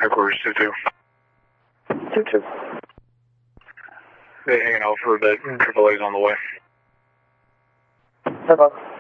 Headquarters 2-2. 2-2. They're hanging out for a bit. AAA's on the way. Bye-bye.